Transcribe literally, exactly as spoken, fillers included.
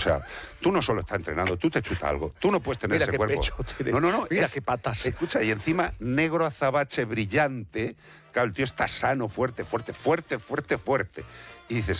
sea, tú no solo estás entrenando, tú te chutas algo. Tú no puedes tener Mira ese qué cuerpo. pecho tiene. No, no, no. Mira es, qué patas. Escucha, y encima negro azabache brillante. Claro, el tío está sano, fuerte, fuerte, fuerte, fuerte, fuerte. Y dices,